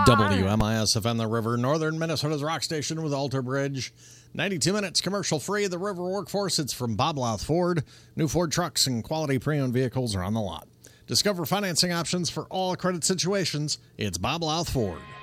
WMIS-FM, the River, Northern Minnesota's rock station with Alter Bridge. 92 minutes commercial-free. The River Workforce, it's from Bob Louth Ford. New Ford trucks and quality pre-owned vehicles are on the lot. Discover financing options for all credit situations. It's Bob Louth Ford.